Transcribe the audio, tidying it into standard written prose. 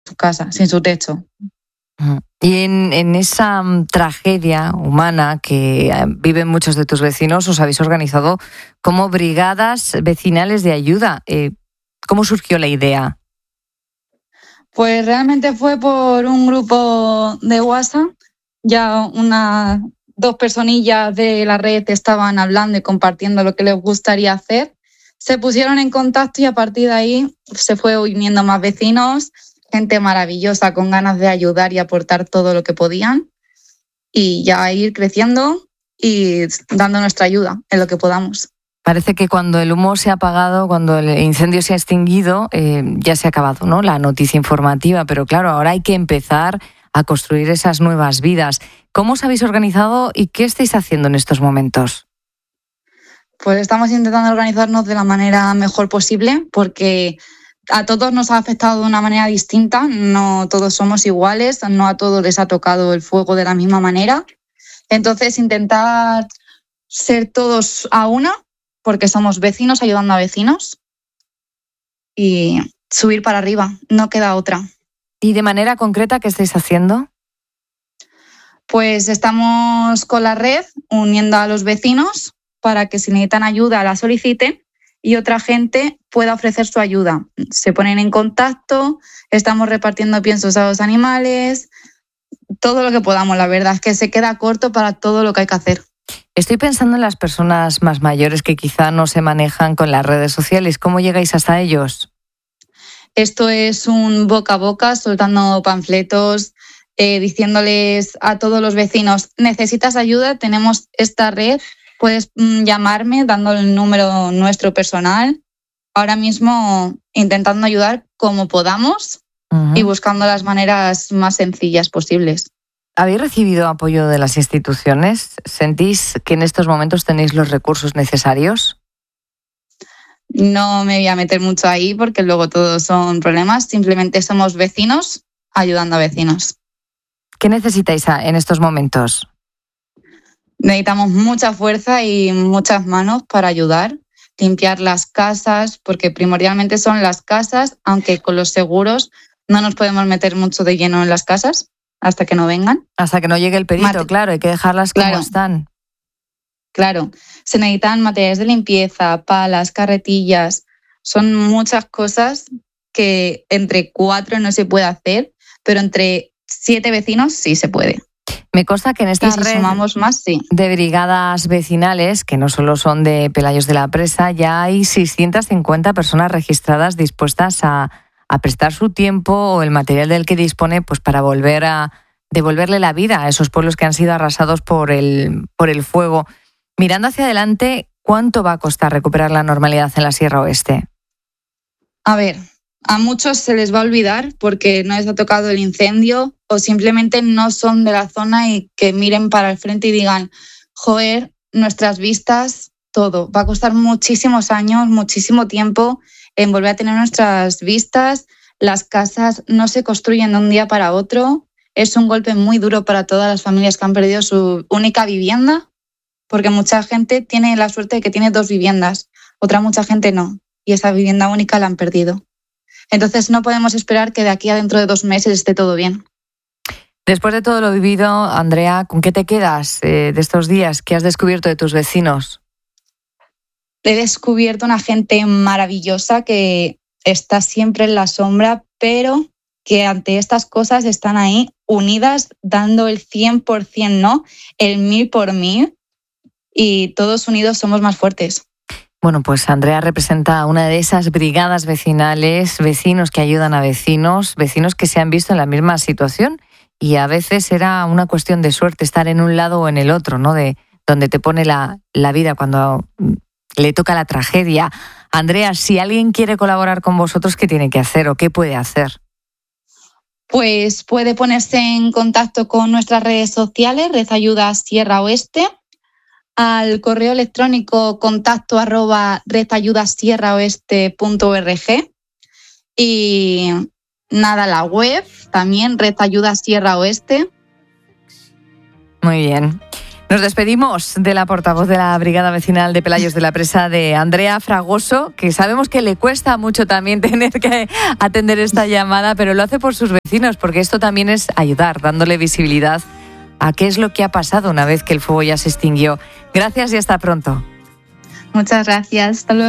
su casa, sin su techo. Y en esa tragedia humana que viven muchos de tus vecinos, os habéis organizado como brigadas vecinales de ayuda. ¿Cómo surgió la idea? Pues realmente fue por un grupo de WhatsApp. Ya unas 2 personillas de la red estaban hablando y compartiendo lo que les gustaría hacer. Se pusieron en contacto y a partir de ahí se fue uniendo más vecinos, gente maravillosa con ganas de ayudar y aportar todo lo que podían y ya ir creciendo y dando nuestra ayuda en lo que podamos. Parece que cuando el humo se ha apagado, cuando el incendio se ha extinguido, ya se ha acabado, ¿no?, la noticia informativa, pero claro, ahora hay que empezar a construir esas nuevas vidas. ¿Cómo os habéis organizado y qué estáis haciendo en estos momentos? Pues estamos intentando organizarnos de la manera mejor posible porque a todos nos ha afectado de una manera distinta, no todos somos iguales, no a todos les ha tocado el fuego de la misma manera. Entonces, intentar ser todos a una, porque somos vecinos ayudando a vecinos, y subir para arriba, no queda otra. ¿Y de manera concreta qué estáis haciendo? Pues estamos con la red uniendo a los vecinos para que si necesitan ayuda la soliciten y otra gente pueda ofrecer su ayuda. Se ponen en contacto, estamos repartiendo piensos a los animales, todo lo que podamos. La verdad es que se queda corto para todo lo que hay que hacer. Estoy pensando en las personas más mayores que quizá no se manejan con las redes sociales. ¿Cómo llegáis hasta ellos? Esto es un boca a boca, soltando panfletos, diciéndoles a todos los vecinos, ¿necesitas ayuda? Tenemos esta red, puedes llamarme dando el número nuestro personal. Ahora mismo intentando ayudar como podamos y buscando las maneras más sencillas posibles. ¿Habéis recibido apoyo de las instituciones? ¿Sentís que en estos momentos tenéis los recursos necesarios? No me voy a meter mucho ahí porque luego todos son problemas. Simplemente somos vecinos ayudando a vecinos. ¿Qué necesitáis en estos momentos? Necesitamos mucha fuerza y muchas manos para ayudar. Limpiar las casas, porque primordialmente son las casas, aunque con los seguros no nos podemos meter mucho de lleno en las casas hasta que no vengan. Hasta que no llegue el perito, claro, hay que dejarlas como están. Claro, se necesitan materiales de limpieza, palas, carretillas, son muchas cosas que entre 4 no se puede hacer, pero entre 7 vecinos sí se puede. Me consta que en esta red sumamos más, sí. de brigadas vecinales, que no solo son de Pelayos de la Presa, ya hay 650 personas registradas dispuestas a prestar su tiempo o el material del que dispone pues para volver a devolverle la vida a esos pueblos que han sido arrasados por el fuego. Mirando hacia adelante, ¿cuánto va a costar recuperar la normalidad en la Sierra Oeste? A ver, a muchos se les va a olvidar porque no les ha tocado el incendio o simplemente no son de la zona y que miren para el frente y digan, joder, nuestras vistas, todo. Va a costar muchísimos años, muchísimo tiempo en volver a tener nuestras vistas. Las casas no se construyen de un día para otro. Es un golpe muy duro para todas las familias que han perdido su única vivienda, porque mucha gente tiene la suerte de que tiene 2 viviendas, otra mucha gente no, y esa vivienda única la han perdido. Entonces no podemos esperar que de aquí a dentro de 2 meses esté todo bien. Después de todo lo vivido, Andrea, ¿con qué te quedas de estos días? ¿Qué has descubierto de tus vecinos? He descubierto una gente maravillosa que está siempre en la sombra, pero que ante estas cosas están ahí unidas, dando el 100%, ¿no? El 1000 por 1000, y todos unidos somos más fuertes. Bueno, pues Andrea representa una de esas brigadas vecinales, vecinos que ayudan a vecinos, vecinos que se han visto en la misma situación y a veces era una cuestión de suerte estar en un lado o en el otro, ¿no? De donde te pone la vida cuando le toca la tragedia. Andrea, si alguien quiere colaborar con vosotros, ¿qué tiene que hacer o qué puede hacer? Pues puede ponerse en contacto con nuestras redes sociales, Red Ayuda Sierra Oeste, al correo electrónico contacto@redayudasierraoeste.org y nada, la web también, Red Ayuda Sierra Oeste. Muy bien. Nos despedimos de la portavoz de la Brigada Vecinal de Pelayos de la Presa, de Andrea Fragoso, que sabemos que le cuesta mucho también tener que atender esta llamada, pero lo hace por sus vecinos, porque esto también es ayudar, dándole visibilidad a qué es lo que ha pasado una vez que el fuego ya se extinguió. Gracias y hasta pronto. Muchas gracias. Hasta luego.